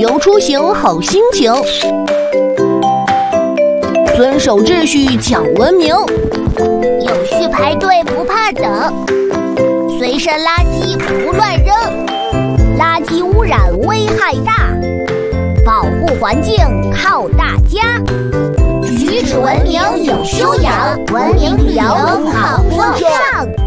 游出行好心情，遵守秩序讲文明， 有序排队不怕等，随身垃圾不乱扔，垃圾污染危害大，保护环境靠大家。举止文明有修养，文明旅游好风尚。